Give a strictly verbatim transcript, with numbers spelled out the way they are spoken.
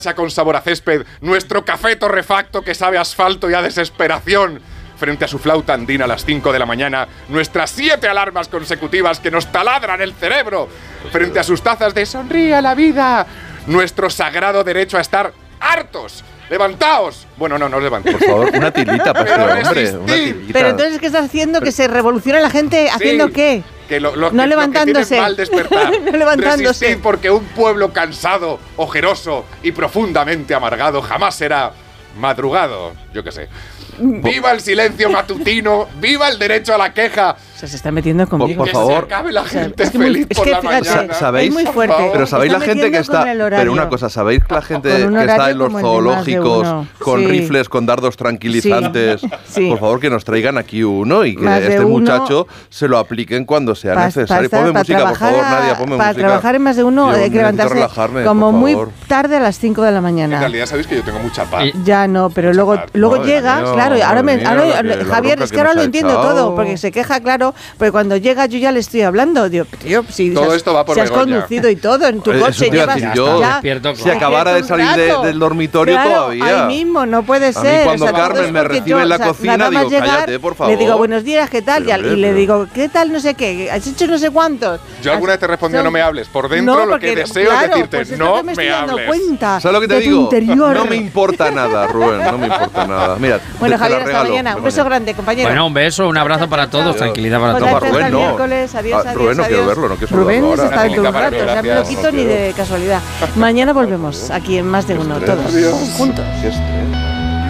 con sabor a césped, nuestro café torrefacto que sabe a asfalto y a desesperación. Frente a su flauta andina a las cinco de la mañana, nuestras siete alarmas consecutivas que nos taladran el cerebro. Frente a sus tazas de sonríe a la vida, nuestro sagrado derecho a estar hartos. ¡Levantaos! Bueno, no, no os levantéis. Por favor, una tilita para este hombre, una tilita. Pero entonces, ¿qué estás haciendo? ¿Que se revolucione la gente haciendo Sí. qué? Que lo, lo, No que, levantándose. Lo que tienen mal despertar. No levantándose. Resistir porque un pueblo cansado, ojeroso y profundamente amargado jamás será madrugado. Yo qué sé. ¡Viva el silencio matutino! ¡Viva el derecho a la queja! O sea, se está metiendo conmigo. Por que favor. se acabe la gente es que muy- feliz es por que la fíjate, mañana. ¿Sabéis? Es muy fuerte. Por favor. Pero sabéis Está la gente que metiendo está. con el horario. Pero una cosa, ¿sabéis la gente Con un que está horario en los como el de más de zoológicos uno. con Sí. rifles, con dardos tranquilizantes? Sí. Por favor, que nos traigan aquí uno y que Más de este uno. muchacho se lo apliquen cuando sea Pa- necesario. pa- Ponme para música, por trabajar favor, a- Nadia, ponme para música. trabajar en más de uno Yo hay que necesito levantarse relajarme, como por muy favor. tarde a las cinco de la En mañana. realidad sabéis que yo tengo mucha paz. Ya no, pero luego, Chaval, luego madre llegas, mía, claro, y ahora me, madre ahora- mía, la que- la Javier, bronca es que que ahora nos lo ha entiendo echado. todo, porque se queja, claro, pero cuando llega yo ya le estoy hablando, digo, tío, si Todo si has, esto va por si has Begoña. conducido y todo en tu Eso coche, te iba a llevas decir yo. ya, Despierto, Si claro. acabara de un salir de- rato. del dormitorio Claro, todavía. ahí mismo, no puede A mí ser. cuando o sea, todo Carmen es me porque recibe en la o sea, cocina, nada más digo, llegar, cállate, por Le digo, favor. buenos días, ¿qué tal? Pero, Y, hombre, le pero- digo, ¿qué tal? No sé qué, ¿has hecho no sé cuántos? Yo alguna vez te he respondido Son- no me hables. Por dentro No, lo que porque, deseo claro, es decirte pues es no lo que me me estoy dando hables. cuenta ¿Sabes lo que te de tu digo? interior. No me importa nada, Rubén, no me importa nada. Mira, Bueno, te- te la Javier, hasta regalo, mañana. Un Begoña. beso grande, compañero. Bueno, un beso, un abrazo para todos, Adiós. tranquilidad para Pues No, todos. para Rubén hasta el no. miércoles. Adiós, Ah, adiós, Rubén no quiero adiós. verlo, no quiero Rubén saludarlo se ahora. está dentro un Una rato, o sea, gracias. no lo quito ni de casualidad. Mañana volvemos aquí en Más de Uno, todos Adiós. juntos. Qué estrés.